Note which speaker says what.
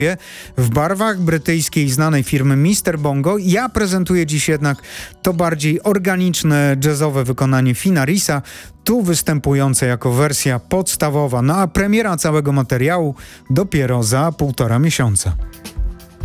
Speaker 1: w barwach brytyjskiej znanej firmy Mr. Bongo. Ja prezentuję dziś jednak to bardziej organiczne, jazzowe wykonanie Finarisa, tu występujące jako wersja podstawowa, a premiera całego materiału dopiero za 1,5 miesiąca.